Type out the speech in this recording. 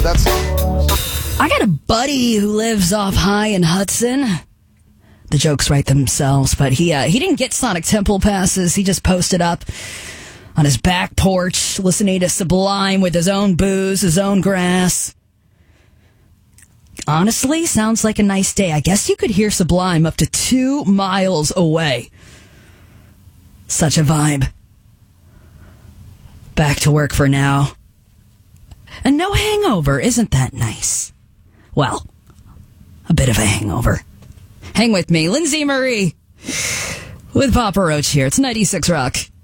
That's... I got a buddy who lives off High in Hudson. The jokes write themselves, but he didn't get Sonic Temple passes. He just posted up on his back porch, listening to Sublime with his own booze, his own grass. Honestly, sounds like a nice day. I guess you could hear Sublime up to 2 miles away. Such a vibe. Back to work for now. And no hangover, isn't that nice? Well, a bit of a hangover. Hang with me, Lindsay Marie, with Papa Roach here. It's 96 Rock.